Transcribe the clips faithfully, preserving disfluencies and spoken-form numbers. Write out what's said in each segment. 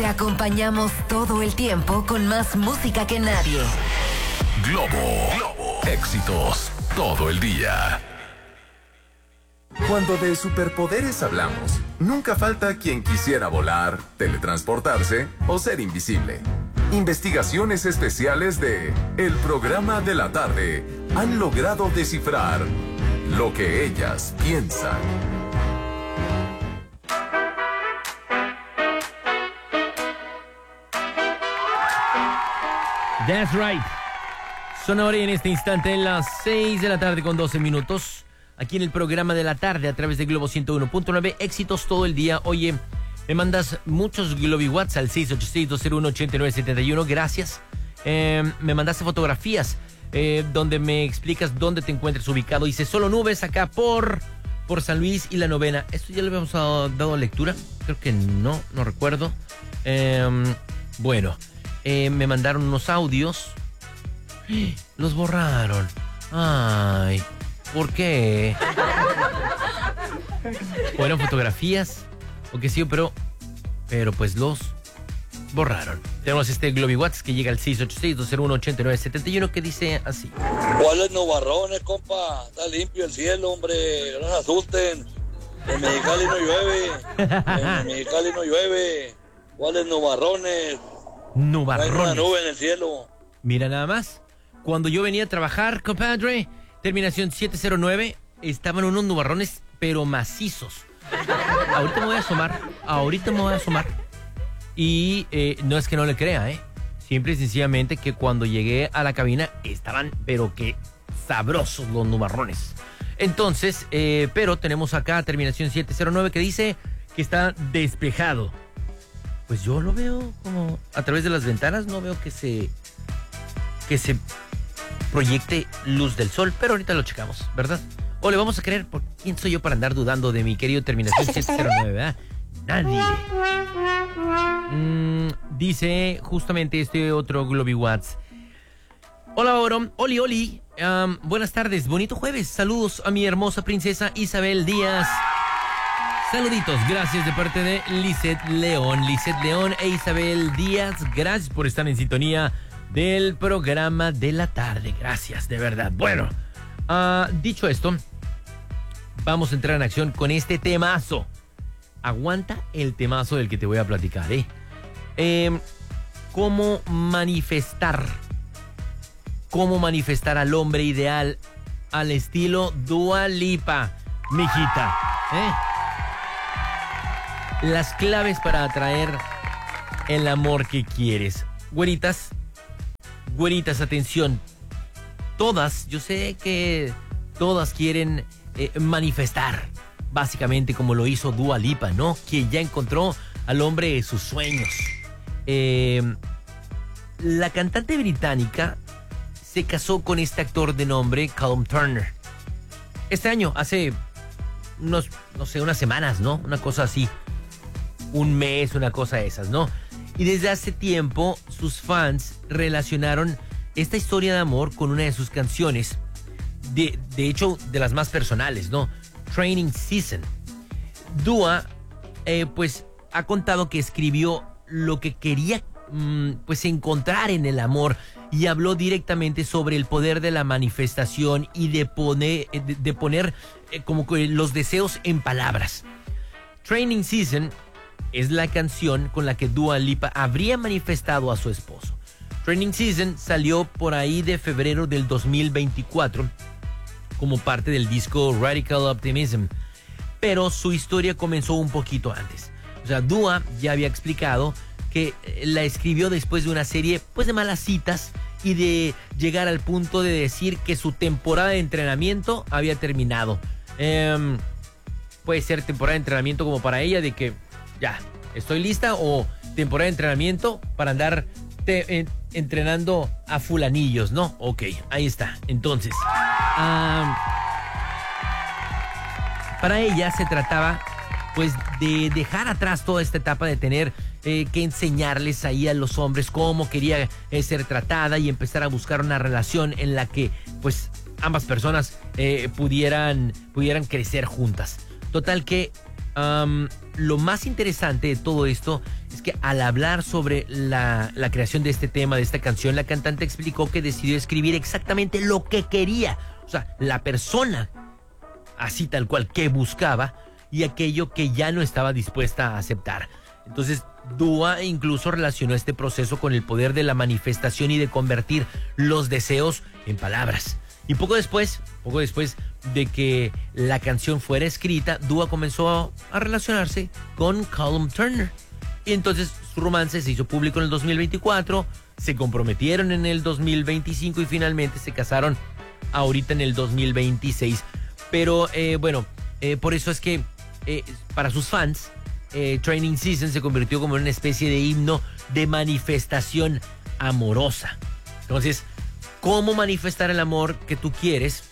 te acompañamos todo el tiempo con más música que nadie. Globo, Globo, éxitos todo el día. Cuando de superpoderes hablamos, nunca falta quien quisiera volar, teletransportarse o ser invisible. Investigaciones especiales de El Programa de la Tarde han logrado descifrar lo que ellas piensan. That's right. Son ahora en este instante las seis de la tarde con doce minutos. Aquí en el Programa de la Tarde a través de Globo ciento uno punto nueve. Éxitos todo el día. Oye, me mandas muchos GlobiWhats al seis ocho seis, dos cero uno, ocho nueve siete uno. Gracias. Eh, me mandaste fotografías eh, donde me explicas dónde te encuentras ubicado. Dice, solo nubes acá por, por San Luis y la Novena. ¿Esto ya le habíamos dado, dado lectura? Creo que no, no recuerdo. Eh, bueno, eh, me mandaron unos audios. Los borraron. Ay, ¿por qué? ¿O eran fotografías? O qué sé yo, pero, pero pues los borraron. Tenemos este GlobiWhats que llega al seis ocho seis, dos cero uno, ocho nueve siete uno que dice así. ¿Cuáles nubarrones, compa? Está limpio el cielo, hombre. No se asusten. En Mexicali no llueve. En Mexicali no llueve. ¿Cuáles nubarrones? Nubarrones. Hay una nube en el cielo. Mira nada más. Cuando yo venía a trabajar, compadre, terminación siete cero nueve, estaban unos nubarrones, pero macizos. Ahorita me voy a asomar, ahorita me voy a asomar. Y eh, no es que no le crea, ¿eh? Simple y sencillamente que cuando llegué a la cabina estaban, pero que sabrosos los nubarrones. Entonces, eh, pero tenemos acá terminación siete cero nueve que dice que está despejado. Pues yo lo veo como a través de las ventanas, no veo que se... que se proyecte luz del sol, pero ahorita lo checamos, ¿verdad? O le vamos a creer, ¿por quién soy yo para andar dudando de mi querido terminación siete cero nueve, verdad? Nadie. Mm, dice justamente este otro GlobiWhats. Hola, Oro. Oli, Oli. Um, buenas tardes, bonito jueves. Saludos a mi hermosa princesa Isabel Díaz. Saluditos, gracias de parte de Lisette León. Lisette León e Isabel Díaz, gracias por estar en sintonía del Programa de la Tarde. Gracias, de verdad. Bueno, uh, dicho esto, vamos a entrar en acción con este temazo. Aguanta el temazo del que te voy a platicar, ¿eh? eh ¿Cómo manifestar? ¿Cómo manifestar al hombre ideal al estilo Dua Lipa, mijita? ¿Eh? Las claves para atraer el amor que quieres. Güeritas, Güeritas, atención. Todas, yo sé que todas quieren eh, manifestar, básicamente como lo hizo Dua Lipa, ¿no? Quien ya encontró al hombre de sus sueños. Eh, la cantante británica se casó con este actor de nombre Callum Turner. Este año, hace unos, no sé, unas semanas, ¿no? Una cosa así. Un mes, una cosa de esas, ¿no? Y desde hace tiempo sus fans relacionaron esta historia de amor con una de sus canciones, de, de hecho de las más personales, ¿no? Training Season. Dua, eh, pues ha contado que escribió lo que quería mmm, pues encontrar en el amor y habló directamente sobre el poder de la manifestación y de poner, de, de poner eh, como que los deseos en palabras. Training Season es la canción con la que Dua Lipa habría manifestado a su esposo. Training Season salió por ahí de febrero del dos mil veinticuatro como parte del disco Radical Optimism, pero su historia comenzó un poquito antes. O sea, Dua ya había explicado que la escribió después de una serie pues de malas citas y de llegar al punto de decir que su temporada de entrenamiento había terminado. Eh, puede ser temporada de entrenamiento como para ella de que ya, estoy lista, o temporada de entrenamiento para andar te, en, entrenando a fulanillos, ¿no? Ok, ahí está. Entonces, um, para ella se trataba, pues, de dejar atrás toda esta etapa de tener eh, que enseñarles ahí a los hombres cómo quería eh, ser tratada y empezar a buscar una relación en la que, pues, ambas personas eh, pudieran, pudieran crecer juntas. Total que um, lo más interesante de todo esto es que al hablar sobre la, la creación de este tema, de esta canción, la cantante explicó que decidió escribir exactamente lo que quería. O sea, la persona, así tal cual, que buscaba y aquello que ya no estaba dispuesta a aceptar. Entonces, Dua incluso relacionó este proceso con el poder de la manifestación y de convertir los deseos en palabras. Y poco después, poco después de que la canción fuera escrita, Dua comenzó a relacionarse con Callum Turner. Y entonces su romance se hizo público en el dos mil veinticuatro, se comprometieron en el dos mil veinticinco y finalmente se casaron ahorita en el dos mil veintiséis. Pero eh, bueno, eh, por eso es que eh, para sus fans, eh, Training Season se convirtió como en una especie de himno de manifestación amorosa. Entonces, ¿cómo manifestar el amor que tú quieres?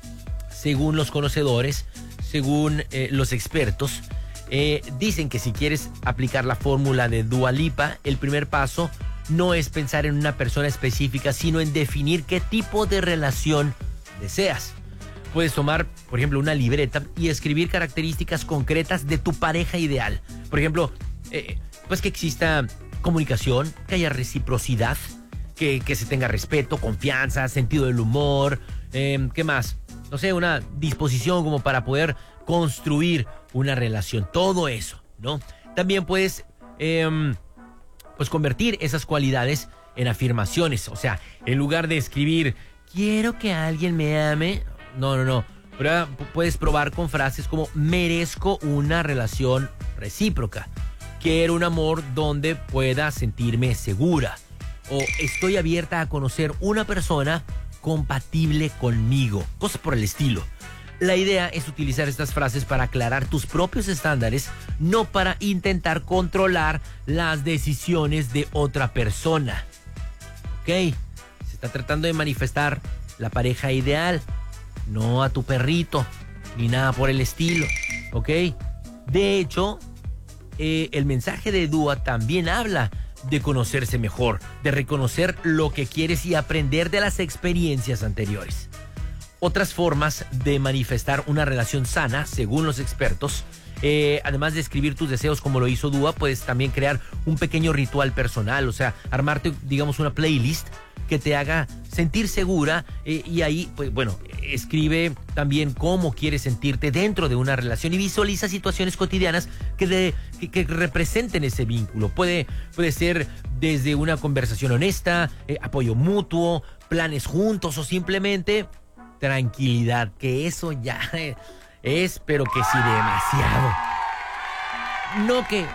Según los conocedores, según eh, los expertos, eh, dicen que si quieres aplicar la fórmula de Dua Lipa, el primer paso no es pensar en una persona específica, sino en definir qué tipo de relación deseas. Puedes tomar, por ejemplo, una libreta y escribir características concretas de tu pareja ideal. Por ejemplo, eh, pues que exista comunicación, que haya reciprocidad, que, que se tenga respeto, confianza, sentido del humor, eh, ¿qué más? No sé, una disposición como para poder construir una relación, todo eso, ¿no? También puedes, eh, pues convertir esas cualidades en afirmaciones, o sea, en lugar de escribir, quiero que alguien me ame, no, no, no, pero puedes probar con frases como, merezco una relación recíproca, quiero un amor donde pueda sentirme segura, o estoy abierta a conocer una persona compatible conmigo, cosas por el estilo. La idea es utilizar estas frases para aclarar tus propios estándares, no para intentar controlar las decisiones de otra persona. ¿Ok? Se está tratando de manifestar la pareja ideal, no a tu perrito, ni nada por el estilo. ¿Ok? De hecho, eh, el mensaje de Dua también habla de conocerse mejor, de reconocer lo que quieres y aprender de las experiencias anteriores. Otras formas de manifestar una relación sana, según los expertos, eh, además de escribir tus deseos como lo hizo Dua, puedes también crear un pequeño ritual personal, o sea, armarte, digamos, una playlist que te haga sentir segura eh, y ahí, pues bueno, escribe también cómo quieres sentirte dentro de una relación y visualiza situaciones cotidianas que, de, que, que representen ese vínculo. Puede, puede ser desde una conversación honesta, eh, apoyo mutuo, planes juntos o simplemente tranquilidad, que eso ya es, pero que sí, demasiado. No que,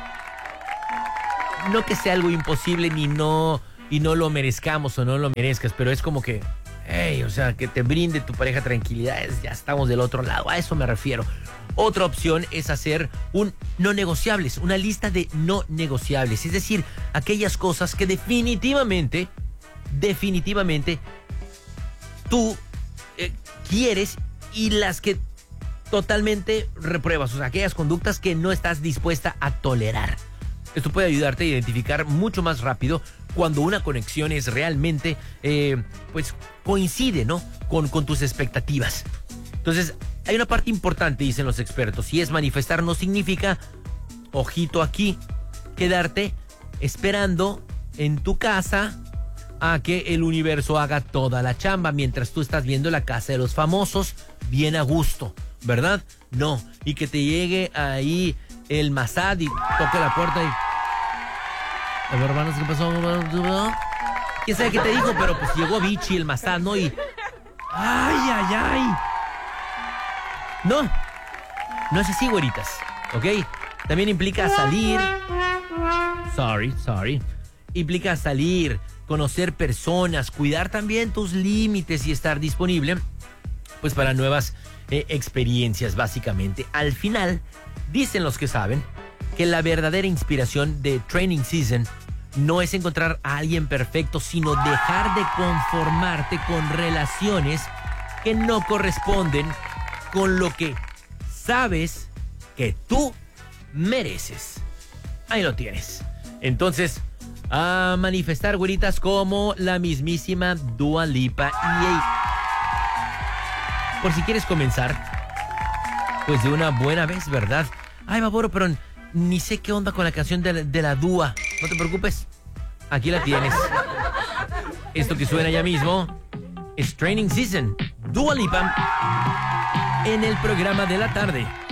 no que sea algo imposible ni no... y no lo merezcamos o no lo merezcas, pero es como que, hey, o sea, que te brinde tu pareja tranquilidad, es, ya estamos del otro lado, a eso me refiero. Otra opción es hacer un no negociables, una lista de no negociables, es decir, aquellas cosas que definitivamente, definitivamente tú eh, quieres y las que totalmente repruebas, o sea, aquellas conductas que no estás dispuesta a tolerar. Esto puede ayudarte a identificar mucho más rápido cuando una conexión es realmente, eh, pues, coincide, ¿no? Con, con tus expectativas. Entonces, hay una parte importante, dicen los expertos, y es manifestar no significa, ojito aquí, quedarte esperando en tu casa a que el universo haga toda la chamba mientras tú estás viendo La Casa de los Famosos bien a gusto, ¿verdad? No, y que te llegue ahí el Masad y toque la puerta y... A ver, hermanos, ¿qué pasó? ¿Quién sabe qué te dijo? Pero pues llegó Vichy, el Masad, ¿no? Y... ¡Ay, ay, ay! No, no es así, güeritas, ¿ok? También implica salir... Sorry, sorry. Implica salir, conocer personas, cuidar también tus límites y estar disponible, pues para nuevas eh, experiencias, básicamente. Al final... Dicen los que saben que la verdadera inspiración de Training Season no es encontrar a alguien perfecto, sino dejar de conformarte con relaciones que no corresponden con lo que sabes que tú mereces. Ahí lo tienes. Entonces, a manifestar, güeritas, como la mismísima Dua Lipa. Y hey, por si quieres comenzar, pues de una buena vez, ¿verdad? Ay, Baboro, pero ni sé qué onda con la canción de, de la Dúa. No te preocupes, aquí la tienes. Esto que suena ya mismo es Training Season, Dua Lipa, en el programa de la tarde.